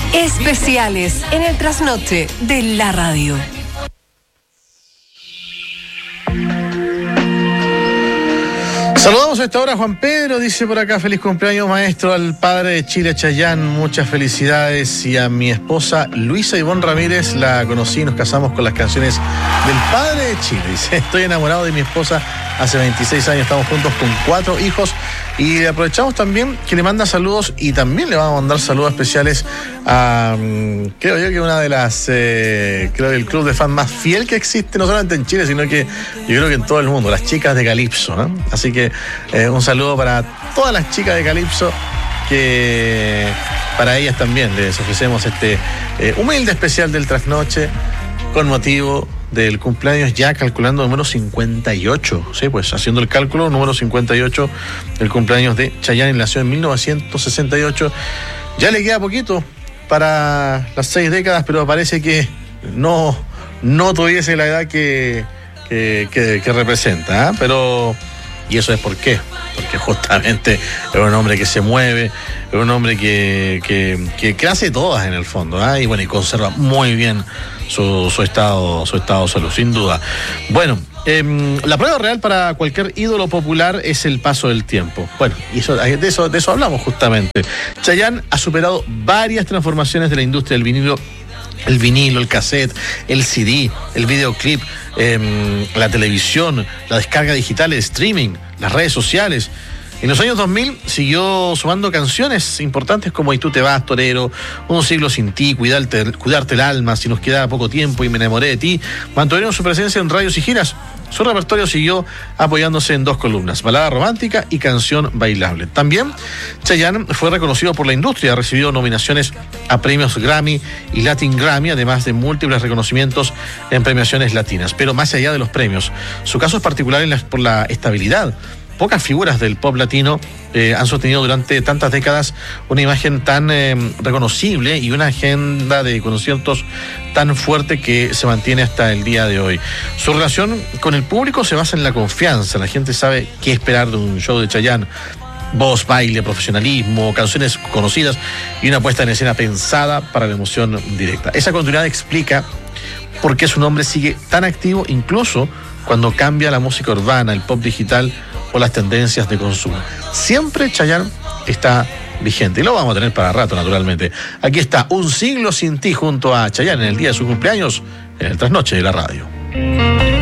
Especiales en el trasnoche de la radio. Saludamos a esta hora a Juan Pedro, dice por acá: feliz cumpleaños, maestro, al padre de Chile, Chayanne, muchas felicidades. Y a mi esposa Luisa Ivonne Ramírez, la conocí y nos casamos con las canciones del padre de Chile. Dice: estoy enamorado de mi esposa hace 26 años, estamos juntos con 4 hijos. Y aprovechamos también que le manda saludos, y también le vamos a mandar saludos especiales a, creo yo que una de las, creo que el club de fan más fiel que existe, no solamente en Chile, sino que yo creo que en todo el mundo, las chicas de Calypso, ¿no? Así que un saludo para todas las chicas de Calypso, que para ellas también les ofrecemos este humilde especial del trasnoche con motivo del cumpleaños, ya calculando número 58, sí, pues haciendo el cálculo, número 58, el cumpleaños de Chayanne. Nació en 1968, ya le queda poquito para las 6 décadas, pero parece que no tuviese la edad que representa, ¿eh? Pero, y eso es por qué, porque justamente es un hombre que se mueve, es un hombre que hace todas en el fondo, ¿eh? Y bueno, y conserva muy bien su estado de salud, sin duda. Bueno, la prueba real para cualquier ídolo popular es el paso del tiempo. Bueno, y de eso hablamos justamente. Chayanne ha superado varias transformaciones de la industria del vinilo. El vinilo, el cassette, el CD, el videoclip, la televisión, la descarga digital, el streaming, las redes sociales. En los años 2000 siguió sumando canciones importantes como Y tú te vas, torero, Un siglo sin ti, Cuidarte el alma, Si nos quedaba poco tiempo y Me enamoré de ti. Mantuvieron su presencia en radios y giras. Su repertorio siguió apoyándose en 2 columnas: balada romántica y canción bailable. También Chayanne fue reconocido por la industria, ha recibido nominaciones a premios Grammy y Latin Grammy, además de múltiples reconocimientos en premiaciones latinas. Pero más allá de los premios, su caso es particular por la estabilidad. Pocas figuras del pop latino han sostenido durante tantas décadas una imagen tan reconocible y una agenda de conciertos tan fuerte que se mantiene hasta el día de hoy. Su relación con el público se basa en la confianza. La gente sabe qué esperar de un show de Chayanne: voz, baile, profesionalismo, canciones conocidas y una puesta en escena pensada para la emoción directa. Esa continuidad explica por qué su nombre sigue tan activo, incluso cuando cambia la música urbana, el pop digital o las tendencias de consumo. Siempre Chayanne está vigente, y lo vamos a tener para rato, naturalmente. Aquí está Un siglo sin ti junto a Chayanne en el día de su cumpleaños, en el trasnoche de la radio.